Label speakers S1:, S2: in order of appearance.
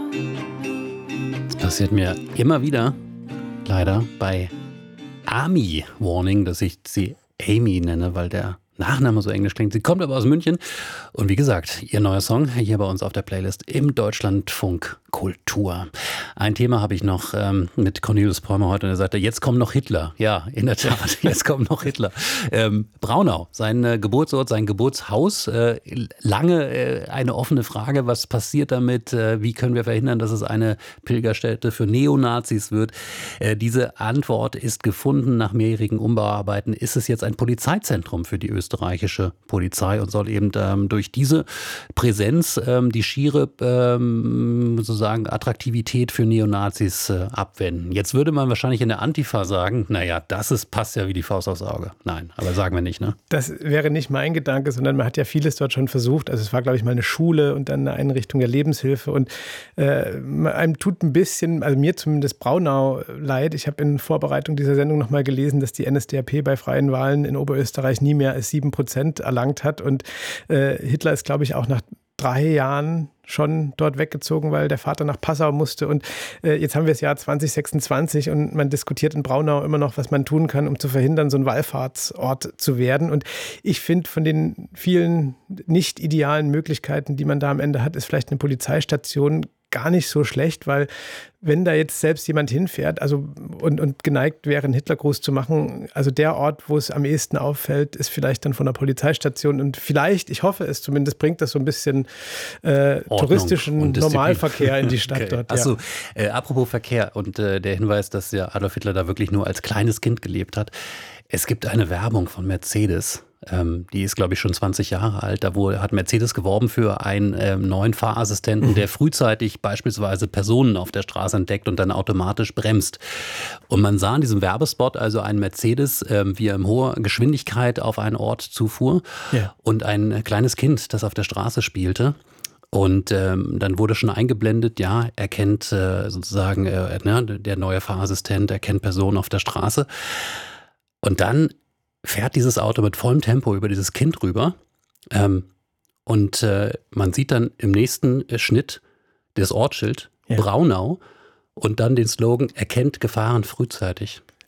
S1: Das passiert mir immer wieder, leider, bei Ami Warning, dass ich sie Amy nenne, weil der Nachname so englisch klingt. Sie kommt aber aus München. Und wie gesagt, ihr neuer Song hier bei uns auf der Playlist im Deutschlandfunk Kultur. Ein Thema habe ich noch mit Cornelius Preumer heute und er sagte, jetzt kommt noch Hitler. Ja, in der Tat, jetzt kommt noch Hitler. Braunau, sein Geburtsort, sein Geburtshaus. Lange eine offene Frage, was passiert damit? Wie können wir verhindern, dass es eine Pilgerstätte für Neonazis wird? Diese Antwort ist gefunden nach mehrjährigen Umbauarbeiten. Ist es jetzt ein Polizeizentrum für die österreichische Polizei und soll eben durch diese Präsenz die schiere sozusagen Attraktivität für Neonazis abwenden. Jetzt würde man wahrscheinlich in der Antifa sagen, naja, passt ja wie die Faust aufs Auge. Nein, aber sagen wir nicht, ne?
S2: Das wäre nicht mein Gedanke, sondern man hat ja vieles dort schon versucht. Also es war, glaube ich, mal eine Schule und dann eine Einrichtung der Lebenshilfe und einem tut ein bisschen, also mir zumindest Braunau leid. Ich habe in Vorbereitung dieser Sendung nochmal gelesen, dass die NSDAP bei freien Wahlen in Oberösterreich nie mehr als 7% erlangt hat und Hitler ist, glaube ich, auch nach 3 Jahren schon dort weggezogen, weil der Vater nach Passau musste. Und jetzt haben wir das Jahr 2026 und man diskutiert in Braunau immer noch, was man tun kann, um zu verhindern, so ein Wallfahrtsort zu werden. Und ich finde, von den vielen nicht idealen Möglichkeiten, die man da am Ende hat, ist vielleicht eine Polizeistation gar nicht so schlecht, weil wenn da jetzt selbst jemand hinfährt, also und geneigt wäre, einen Hitlergruß zu machen, also der Ort, wo es am ehesten auffällt, ist vielleicht dann von der Polizeistation und vielleicht, ich hoffe es zumindest, bringt das so ein bisschen touristischen Normalverkehr in die Stadt okay. Dort.
S1: Achso, apropos Verkehr und der Hinweis, dass ja Adolf Hitler da wirklich nur als kleines Kind gelebt hat. Es gibt eine Werbung von Mercedes. Die ist, glaube ich, schon 20 Jahre alt. Da hat Mercedes geworben für einen neuen Fahrassistenten, der frühzeitig beispielsweise Personen auf der Straße entdeckt und dann automatisch bremst. Und man sah in diesem Werbespot also einen Mercedes, wie er in hoher Geschwindigkeit auf einen Ort zufuhr und ein kleines Kind, das auf der Straße spielte. Und dann wurde schon eingeblendet, ja, er kennt sozusagen, der neue Fahrassistent, er kennt Personen auf der Straße. Und dann fährt dieses Auto mit vollem Tempo über dieses Kind rüber und man sieht dann im nächsten Schnitt das Ortsschild Braunau und dann den Slogan, erkennt Gefahren frühzeitig.